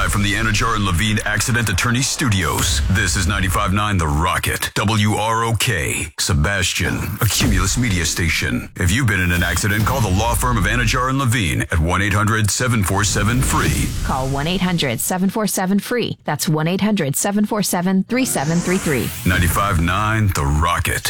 Live from the Anajar and Levine Accident Attorney Studios. This is 95.9 The Rocket. WROK. Sebastian. A Cumulus media station. If you've been in an accident, call the law firm of Anajar and Levine at 1-800-747-FREE. Call 1-800-747-FREE. That's 1-800-747-3733. 95.9 The Rocket.